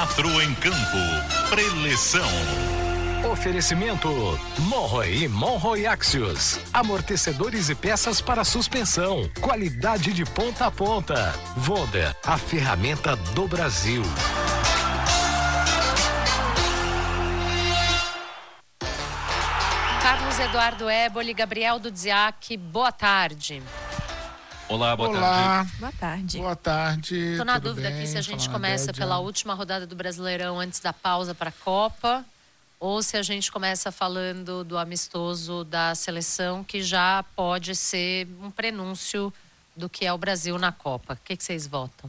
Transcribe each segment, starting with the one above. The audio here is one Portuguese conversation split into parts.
4 em campo. Preleção. Oferecimento Monroe e Monroe Axios. Amortecedores e peças para suspensão. Qualidade de ponta a ponta. Vonda, a ferramenta do Brasil. Carlos Eduardo Éboli, Gabriel Dudziak, boa tarde. Olá, boa tarde. Boa tarde. Boa tarde. Estou na dúvida aqui se a gente começa pela última rodada do Brasileirão antes da pausa para a Copa, ou se a gente começa falando do amistoso da seleção, que já pode ser um prenúncio do que é o Brasil na Copa. O que vocês votam?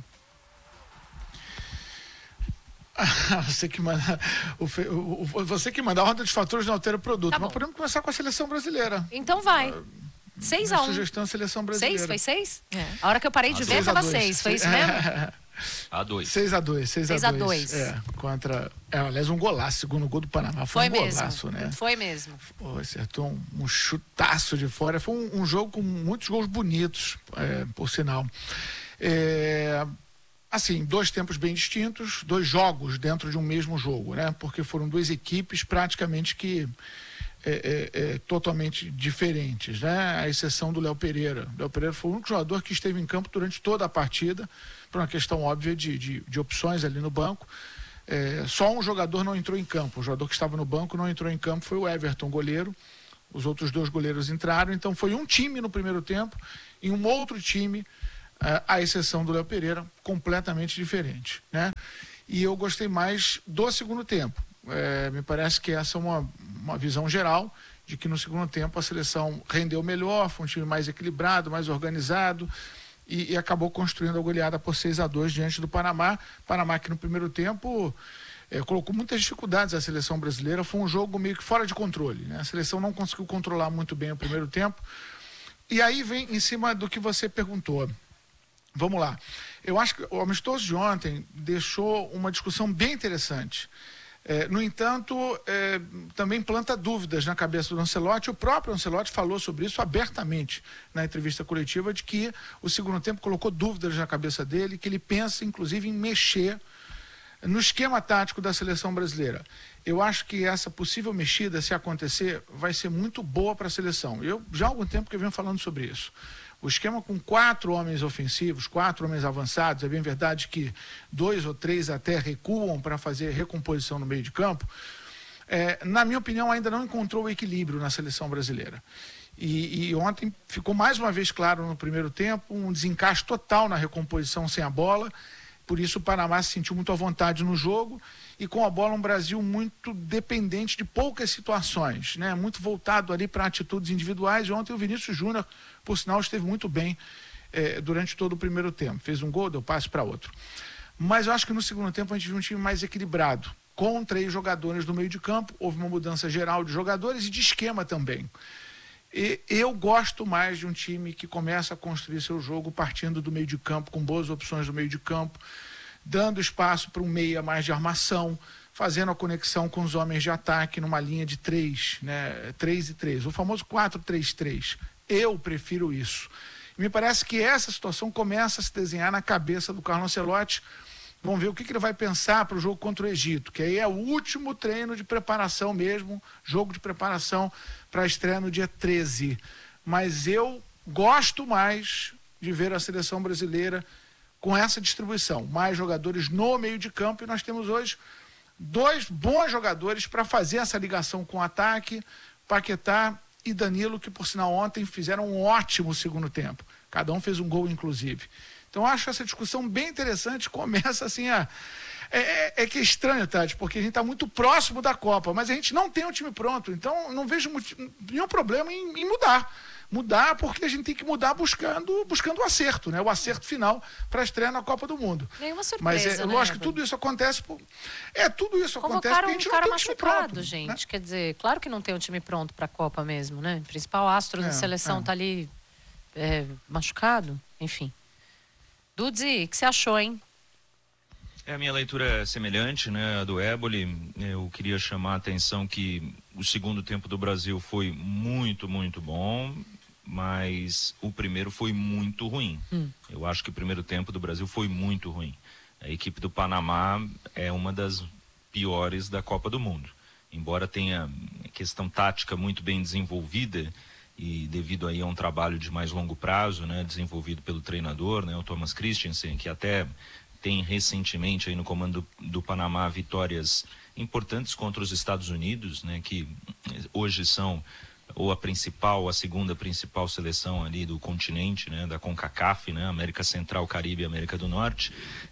Você que manda você que manda a roda de fatores não altera o produto. Tá bom. Mas podemos começar com a seleção brasileira. Então vai. 6-1. Sugestão seleção brasileira. 6? Foi 6? É. A hora que eu parei de ver estava 6. Foi isso mesmo? A2. 6-2. É, contra. Aliás, um golaço. Segundo gol do Panamá. Foi um mesmo. Golaço, né? Foi mesmo. Acertou um chutaço de fora. Foi um jogo com muitos gols bonitos, por sinal. Assim, 2 tempos bem distintos, 2 jogos dentro de um mesmo jogo, né? Porque foram 2 equipes praticamente que totalmente diferentes, né? À exceção do Léo Pereira. Léo Pereira foi o único jogador que esteve em campo durante toda a partida, por uma questão óbvia de opções ali no banco. Só um jogador não entrou em campo. O jogador que estava no banco não entrou em campo, foi o Everton, goleiro. Os outros 2 goleiros entraram, então foi um time no primeiro tempo e um outro time, à exceção do Léo Pereira, completamente diferente, né? E eu gostei mais do segundo tempo. Me parece que essa é uma visão geral de que no segundo tempo a seleção rendeu melhor, foi um time mais equilibrado, mais organizado e acabou construindo a goleada por 6-2 diante do Panamá. Panamá que no primeiro tempo colocou muitas dificuldades à seleção brasileira. Foi um jogo meio que fora de controle, né? A seleção não conseguiu controlar muito bem o primeiro tempo. E aí vem em cima do que você perguntou. Vamos lá. Eu acho que o amistoso de ontem deixou uma discussão bem interessante. No entanto, também planta dúvidas na cabeça do Ancelotti. O próprio Ancelotti falou sobre isso abertamente na entrevista coletiva, de que o segundo tempo colocou dúvidas na cabeça dele, que ele pensa, inclusive, em mexer no esquema tático da seleção brasileira. Eu acho que essa possível mexida, se acontecer, vai ser muito boa para a seleção. Eu já há algum tempo que eu venho falando sobre isso. O esquema com 4 homens ofensivos, 4 homens avançados, é bem verdade que 2 ou 3 até recuam para fazer recomposição no meio de campo, na minha opinião ainda não encontrou o equilíbrio na seleção brasileira. E ontem ficou mais uma vez claro no primeiro tempo, um desencaixe total na recomposição sem a bola. Por isso o Panamá se sentiu muito à vontade no jogo e com a bola um Brasil muito dependente de poucas situações, né? Muito voltado ali para atitudes individuais. E ontem o Vinícius Júnior, por sinal, esteve muito bem durante todo o primeiro tempo. Fez um gol, deu passe para outro. Mas eu acho que no segundo tempo a gente viu um time mais equilibrado, com 3 jogadores no meio de campo. Houve uma mudança geral de jogadores e de esquema também. E eu gosto mais de um time que começa a construir seu jogo partindo do meio de campo, com boas opções do meio de campo, dando espaço para um meia mais de armação, fazendo a conexão com os homens de ataque numa linha de 3, né? 3 e 3, o famoso 4-3-3. Eu prefiro isso. E me parece que essa situação começa a se desenhar na cabeça do Carlo Ancelotti. Vamos ver o que ele vai pensar para o jogo contra o Egito, que aí é o último treino de preparação mesmo, jogo de preparação para a estreia no dia 13. Mas eu gosto mais de ver a seleção brasileira com essa distribuição, mais jogadores no meio de campo, e nós temos hoje 2 bons jogadores para fazer essa ligação com o ataque, Paquetá e Danilo, que por sinal ontem fizeram um ótimo segundo tempo. Cada um fez um gol, inclusive. Então acho essa discussão bem interessante, começa assim que é estranho, Tati, porque a gente está muito próximo da Copa, mas a gente não tem um time pronto, então não vejo nenhum problema em mudar, porque a gente tem que mudar buscando o acerto, né? O acerto final para a estreia na Copa do Mundo. Nenhuma surpresa, mas né, lógico que tudo isso acontece tudo isso acontece porque a gente não tem um time pronto, gente, né? Quer dizer, claro que não tem um time pronto para a Copa mesmo, né? O principal astro da seleção tá ali machucado, enfim. Dudzi, o que você achou, hein? A minha leitura é semelhante, né, a do Éboli. Eu queria chamar a atenção que o segundo tempo do Brasil foi muito, muito bom, mas o primeiro foi muito ruim. Eu acho que o primeiro tempo do Brasil foi muito ruim. A equipe do Panamá é uma das piores da Copa do Mundo. Embora tenha questão tática muito bem desenvolvida e devido aí a um trabalho de mais longo prazo, né, desenvolvido pelo treinador, né, o Thomas Christensen, que até tem recentemente aí no comando do Panamá vitórias importantes contra os Estados Unidos, né, que hoje são ou a principal ou a segunda principal seleção ali do continente, né, da CONCACAF, né, América Central, Caribe e América do Norte.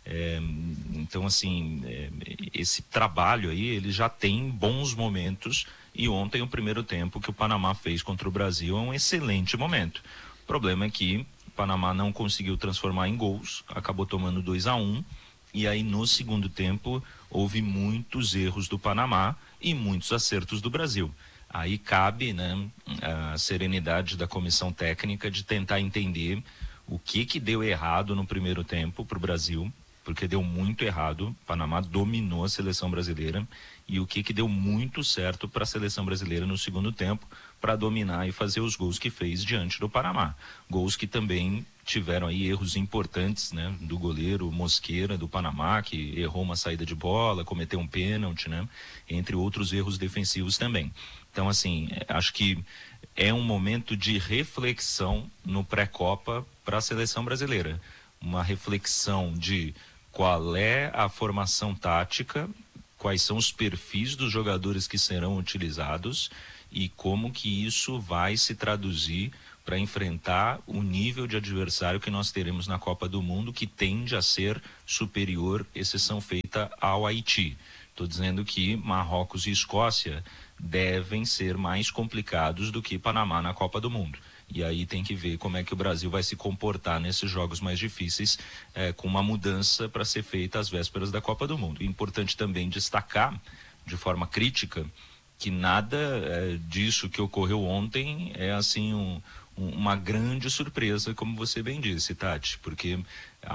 Então, assim, esse trabalho aí, ele já tem bons momentos, e ontem o primeiro tempo que o Panamá fez contra o Brasil é um excelente momento. O problema é que o Panamá não conseguiu transformar em gols, acabou tomando 2-1, e aí no segundo tempo houve muitos erros do Panamá e muitos acertos do Brasil. Aí cabe, né, a serenidade da comissão técnica de tentar entender o que deu errado no primeiro tempo para o Brasil, porque deu muito errado. O Panamá dominou a seleção brasileira, e o que deu muito certo para a seleção brasileira no segundo tempo para dominar e fazer os gols que fez diante do Panamá. Gols que também tiveram aí erros importantes, né, do goleiro Mosquera do Panamá, que errou uma saída de bola, cometeu um pênalti, né, entre outros erros defensivos também. Então, assim, acho que é um momento de reflexão no pré-Copa para a seleção brasileira. Uma reflexão de qual é a formação tática, quais são os perfis dos jogadores que serão utilizados e como que isso vai se traduzir para enfrentar o nível de adversário que nós teremos na Copa do Mundo, que tende a ser superior, exceção feita, ao Haiti. Estou dizendo que Marrocos e Escócia devem ser mais complicados do que Panamá na Copa do Mundo. E aí tem que ver como é que o Brasil vai se comportar nesses jogos mais difíceis, com uma mudança para ser feita às vésperas da Copa do Mundo. Importante também destacar, de forma crítica, que nada disso que ocorreu ontem é assim uma grande surpresa, como você bem disse, Tati, porque há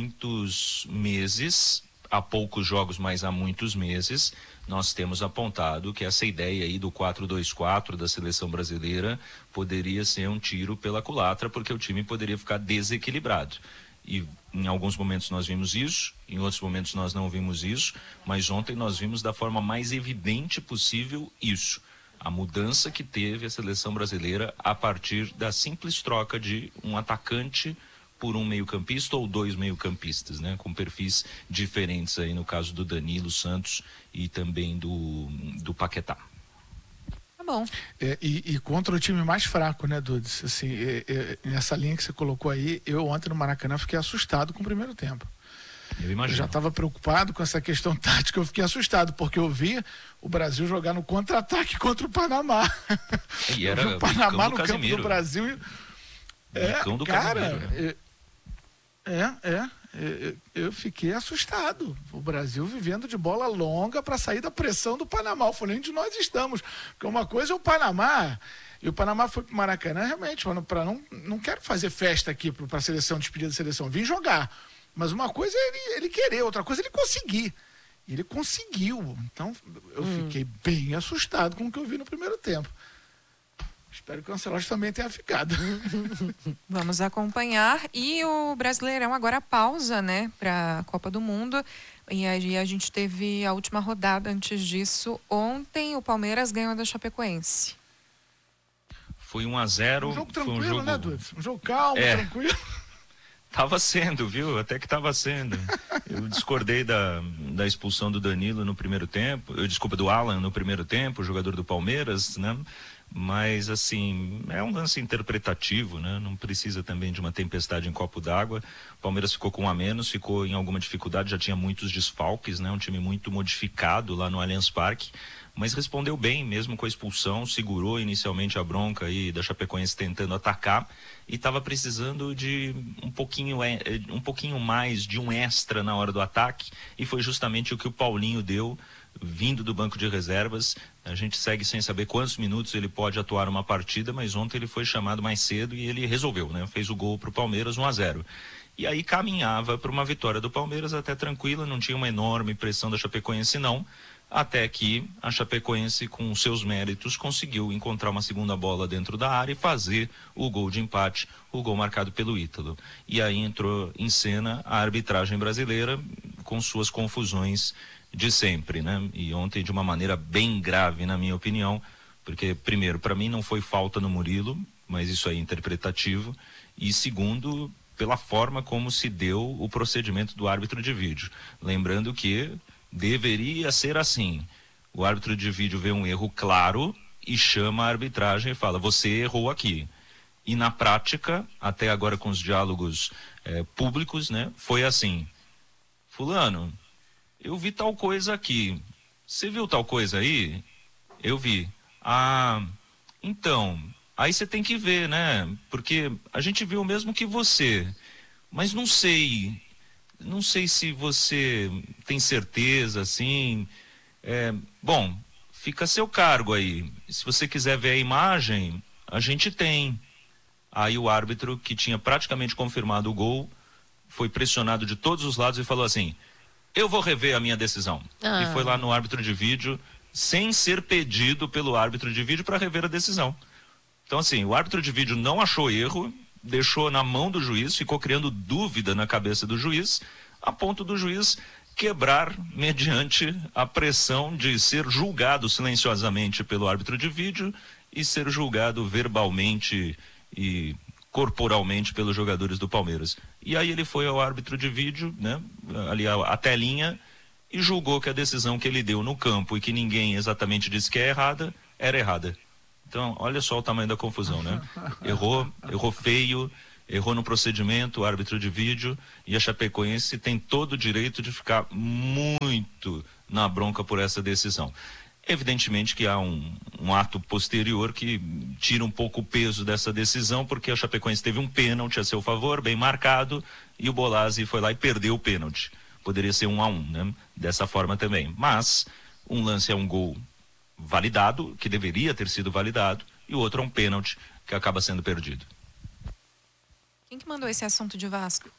muitos meses, há poucos jogos, mas há muitos meses, nós temos apontado que essa ideia aí do 4-2-4 da seleção brasileira poderia ser um tiro pela culatra, porque o time poderia ficar desequilibrado. E em alguns momentos nós vimos isso, em outros momentos nós não vimos isso, mas ontem nós vimos da forma mais evidente possível isso. A mudança que teve a seleção brasileira a partir da simples troca de um atacante por um meio-campista ou dois meio-campistas, né, com perfis diferentes aí no caso do Danilo Santos e também do Paquetá. Tá bom. E contra o time mais fraco, né, Dudes? Assim, nessa linha que você colocou aí, eu ontem no Maracanã fiquei assustado com o primeiro tempo. Eu imagino. Eu já estava preocupado com essa questão tática, eu fiquei assustado, porque eu vi o Brasil jogar no contra-ataque contra o Panamá. E era o Panamá no campo Casimiro. do Brasil. Do cara, Casimiro. Eu fiquei assustado. O Brasil vivendo de bola longa para sair da pressão do Panamá. Eu falei, onde nós estamos? Porque uma coisa é o Panamá, e o Panamá foi para o Maracanã realmente, para não quero fazer festa aqui para a seleção, despedida da seleção, vim jogar. Mas uma coisa é ele querer, outra coisa é ele conseguir. E ele conseguiu. Então eu fiquei bem assustado com o que eu vi no primeiro tempo. Espero que o Ancelotti também tenha ficado. Vamos acompanhar. E o Brasileirão agora pausa, né, para a Copa do Mundo. E aí a gente teve a última rodada antes disso. Ontem o Palmeiras ganhou da Chapecoense. Foi 1-0. Um jogo tranquilo, foi um jogo, né, Dudes? Um jogo calmo, tranquilo. Tava sendo, viu? Até que tava sendo. Eu discordei da expulsão do Danilo no primeiro tempo. Do Alan no primeiro tempo, jogador do Palmeiras, né? Mas, assim, é um lance interpretativo, né? Não precisa também de uma tempestade em copo d'água. O Palmeiras ficou com um a menos, ficou em alguma dificuldade, já tinha muitos desfalques, né? Um time muito modificado lá no Allianz Parque, mas respondeu bem, mesmo com a expulsão, segurou inicialmente a bronca aí da Chapecoense tentando atacar e estava precisando de um pouquinho mais de um extra na hora do ataque, e foi justamente o que o Paulinho deu, vindo do banco de reservas. A gente segue sem saber quantos minutos ele pode atuar numa partida, mas ontem ele foi chamado mais cedo e ele resolveu, né? Fez o gol para o Palmeiras, 1-0. E aí caminhava para uma vitória do Palmeiras até tranquila, não tinha uma enorme pressão da Chapecoense não, até que a Chapecoense, com seus méritos, conseguiu encontrar uma segunda bola dentro da área e fazer o gol de empate, o gol marcado pelo Ítalo. E aí entrou em cena a arbitragem brasileira com suas confusões de sempre, né? E ontem de uma maneira bem grave, na minha opinião, porque, primeiro, para mim não foi falta no Murilo, mas isso é interpretativo, e segundo, pela forma como se deu o procedimento do árbitro de vídeo. Lembrando que deveria ser assim: o árbitro de vídeo vê um erro claro e chama a arbitragem e fala, você errou aqui. E na prática, até agora com os diálogos públicos, né, foi assim: fulano, eu vi tal coisa aqui, você viu tal coisa aí? Eu vi. Ah, então, aí você tem que ver, né, porque a gente viu o mesmo que você, mas não sei se você tem certeza, assim. Bom, fica a seu cargo aí. Se você quiser ver a imagem, a gente tem. Aí o árbitro, que tinha praticamente confirmado o gol, foi pressionado de todos os lados e falou assim, eu vou rever a minha decisão. E foi lá no árbitro de vídeo, sem ser pedido pelo árbitro de vídeo para rever a decisão. Então, assim, o árbitro de vídeo não achou erro, deixou na mão do juiz, ficou criando dúvida na cabeça do juiz, a ponto do juiz quebrar mediante a pressão de ser julgado silenciosamente pelo árbitro de vídeo e ser julgado verbalmente e corporalmente pelos jogadores do Palmeiras. E aí ele foi ao árbitro de vídeo, né, ali a telinha, e julgou que a decisão que ele deu no campo e que ninguém exatamente disse que é errada, era errada. Então, olha só o tamanho da confusão, né? Errou feio, errou no procedimento, o árbitro de vídeo, e a Chapecoense tem todo o direito de ficar muito na bronca por essa decisão. Evidentemente que há um ato posterior que tira um pouco o peso dessa decisão, porque a Chapecoense teve um pênalti a seu favor, bem marcado, e o Bolazzi foi lá e perdeu o pênalti. Poderia ser 1-1, né? Dessa forma também. Mas um lance é um gol validado, que deveria ter sido validado, e o outro é um pênalti que acaba sendo perdido. Quem que mandou esse assunto de Vasco?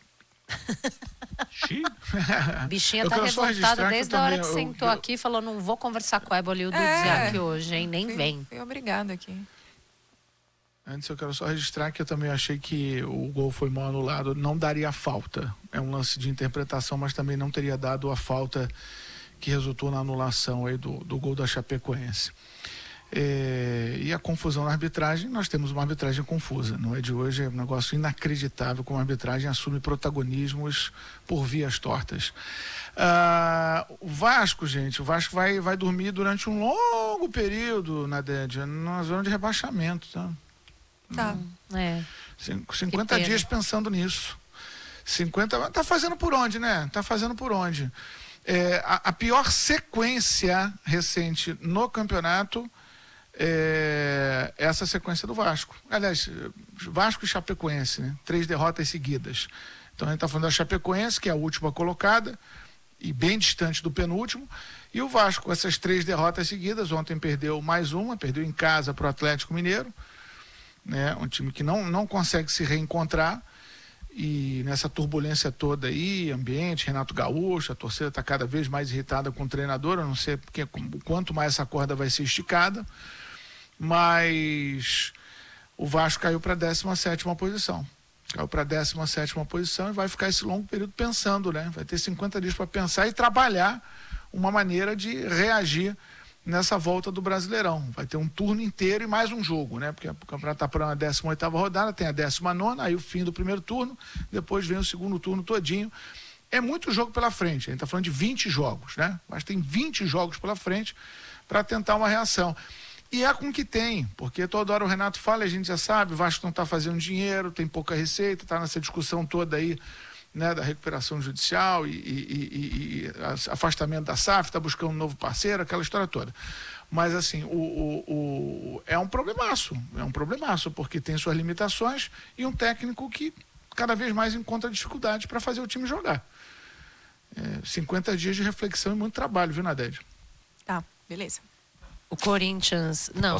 Bichinha tá revoltada desde a hora que sentou aqui e falou, não vou conversar com a Éboli e o Dudziak hoje, hein? Nem vem. Fui obrigada aqui. Antes eu quero só registrar que eu também achei que o gol foi mal anulado, não daria falta. É um lance de interpretação, mas também não teria dado a falta que resultou na anulação aí do gol da Chapecoense. E a confusão na arbitragem, nós temos uma arbitragem confusa, não é de hoje, é um negócio inacreditável como a arbitragem assume protagonismos por vias tortas. O Vasco, gente, o Vasco vai dormir durante um longo período na zona de rebaixamento, tá? Tá. 50 dias pensando nisso. 50, tá fazendo por onde, né? Tá fazendo por onde? A pior sequência recente no campeonato é essa sequência do Vasco. Aliás, Vasco e Chapecoense, né? 3 derrotas seguidas. Então a gente está falando da Chapecoense, que é a última colocada e bem distante do penúltimo, e o Vasco com essas 3 derrotas seguidas. Ontem perdeu mais uma, perdeu em casa para o Atlético Mineiro, né? Um time que não consegue se reencontrar. E nessa turbulência toda aí, ambiente, Renato Gaúcho, a torcida está cada vez mais irritada com o treinador, eu não sei quanto mais essa corda vai ser esticada, mas o Vasco caiu para a 17ª posição. Caiu para a 17ª posição e vai ficar esse longo período pensando, né? Vai ter 50 dias para pensar e trabalhar uma maneira de reagir nessa volta do Brasileirão. Vai ter um turno inteiro e mais um jogo, né? Porque o campeonato está para a 18ª rodada, tem a 19ª, aí o fim do primeiro turno, depois vem o segundo turno todinho. É muito jogo pela frente, a gente está falando de 20 jogos, né? Mas tem 20 jogos pela frente para tentar uma reação. E é com que tem, porque toda hora o Renato fala, a gente já sabe, o Vasco não está fazendo dinheiro, tem pouca receita, está nessa discussão toda aí, né, da recuperação judicial e afastamento da SAF, está buscando um novo parceiro, aquela história toda. Mas assim, é um problemaço, porque tem suas limitações e um técnico que cada vez mais encontra dificuldade para fazer o time jogar. 50 dias de reflexão e muito trabalho, viu, Nadege? Tá, beleza. O Corinthians, não.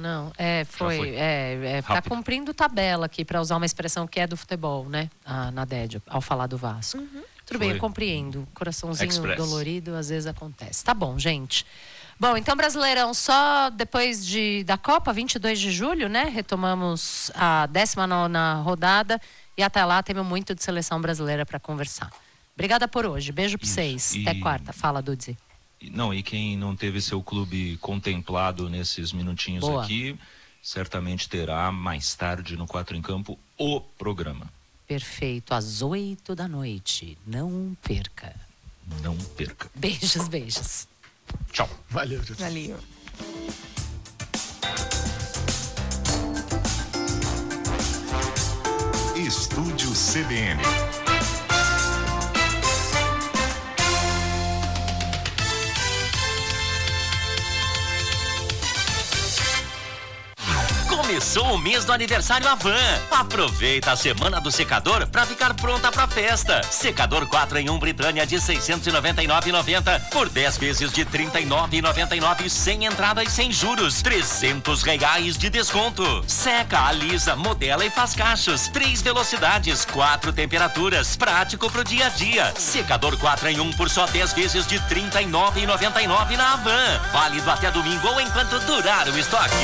Tá cumprindo tabela aqui, para usar uma expressão que é do futebol, né? Na Dédio, ao falar do Vasco. Tudo bem, eu compreendo. Coraçãozinho dolorido, às vezes acontece. Tá bom, gente. Bom, então Brasileirão só depois da Copa, 22 de julho, né? Retomamos a 19ª rodada e até lá temos muito de seleção brasileira para conversar. Obrigada por hoje. Beijo para vocês. Até quarta. Fala, Dudzi. Não, e quem não teve seu clube contemplado nesses minutinhos aqui, certamente terá mais tarde no 4 em Campo o programa. Perfeito, às 20h. Não perca. Não perca. Beijos, beijos. Tchau. Valeu. Valeu. Estúdio CBN. Começou o mês do aniversário Avan. Aproveita a semana do secador para ficar pronta para festa. Secador 4 em 1 Britânia de R$ 699,90 por 10 vezes de R$ 39,99 sem entrada e sem juros. R$ 300 de desconto. Seca, alisa, modela e faz cachos. 3 velocidades, 4 temperaturas. Prático pro dia a dia. Secador 4 em 1 por só 10 vezes de R$ 39,99 na Avan. Válido até domingo ou enquanto durar o estoque.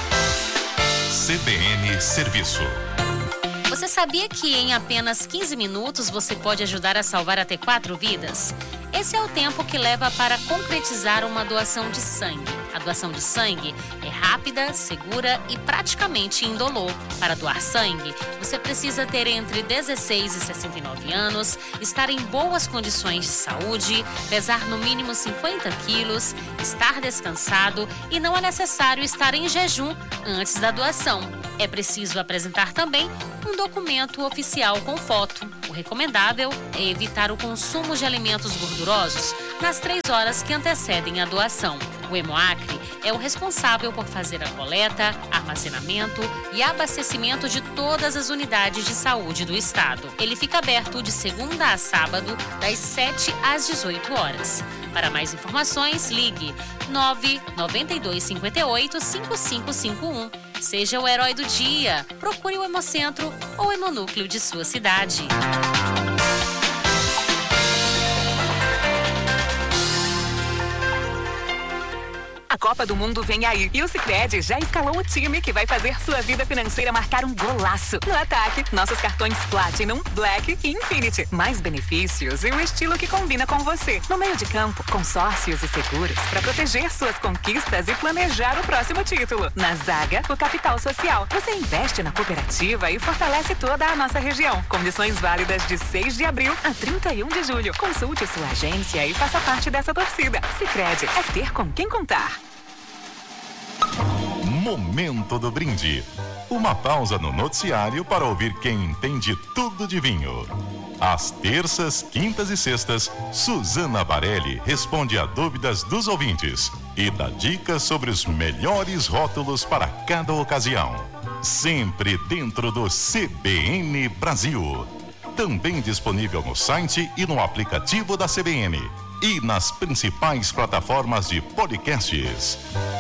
CBN Serviço. Você sabia que em apenas 15 minutos você pode ajudar a salvar até 4 vidas? Esse é o tempo que leva para concretizar uma doação de sangue. A doação de sangue é rápida, segura e praticamente indolor. Para doar sangue, você precisa ter entre 16 e 69 anos, estar em boas condições de saúde, pesar no mínimo 50 quilos, estar descansado e não é necessário estar em jejum antes da doação. É preciso apresentar também um documento oficial com foto. O recomendável é evitar o consumo de alimentos gordurosos nas 3 horas que antecedem a doação. O Hemoacre é o responsável por fazer a coleta, armazenamento e abastecimento de todas as unidades de saúde do estado. Ele fica aberto de segunda a sábado, das 7 às 18 horas. Para mais informações, ligue 99258-5551. Seja o herói do dia. Procure o Hemocentro ou o Hemonúcleo de sua cidade. A Copa do Mundo vem aí e o Sicredi já escalou o time que vai fazer sua vida financeira marcar um golaço. No ataque, nossos cartões Platinum, Black e Infinity. Mais benefícios e o estilo que combina com você. No meio de campo, consórcios e seguros para proteger suas conquistas e planejar o próximo título. Na zaga, o capital social. Você investe na cooperativa e fortalece toda a nossa região. Condições válidas de 6 de abril a 31 de julho. Consulte sua agência e faça parte dessa torcida. Sicredi é ter com quem contar. Momento do brinde. Uma pausa no noticiário para ouvir quem entende tudo de vinho. Às terças, quintas e sextas, Suzana Varelli responde a dúvidas dos ouvintes e dá dicas sobre os melhores rótulos para cada ocasião. Sempre dentro do CBN Brasil. Também disponível no site e no aplicativo da CBN. E nas principais plataformas de podcasts.